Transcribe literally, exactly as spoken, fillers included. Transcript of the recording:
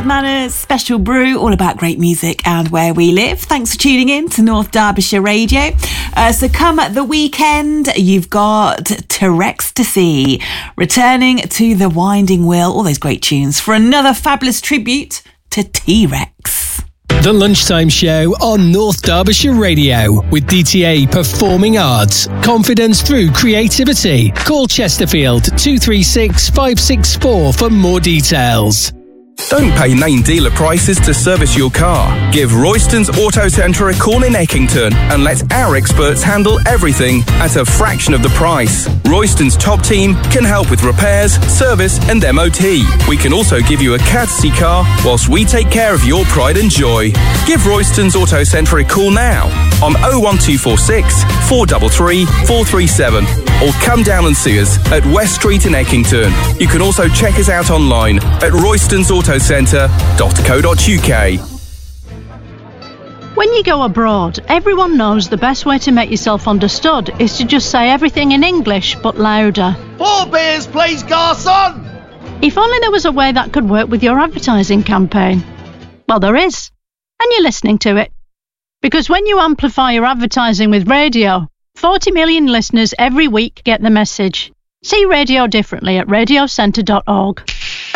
manners, special brew, all about great music and where we live. Thanks for tuning in to North Derbyshire Radio. Uh, so come at the weekend, you've got Terextasy returning to the Winding Wheel, all those great tunes for another fabulous tribute to T-Rex. The Lunchtime Show on North Derbyshire Radio with D T A Performing Arts. Confidence through creativity. Call Chesterfield two three six, five six four for more details. Don't pay name dealer prices to service your car. Give Royston's Auto Centre a call in Eckington and let our experts handle everything at a fraction of the price. Royston's top team can help with repairs, service and M O T. We can also give you a courtesy car whilst we take care of your pride and joy. Give Royston's Auto Centre a call now on oh one two four six, four three three, four three seven or come down and see us at West Street in Eckington. You can also check us out online at roystons auto centre dot co dot uk. When you go abroad, everyone knows the best way to make yourself understood is to just say everything in English but louder. Four beers, please, garçon! If only there was a way that could work with your advertising campaign. Well, there is, and you're listening to it. Because when you amplify your advertising with radio, forty million listeners every week get the message. See radio differently at radio centre dot org.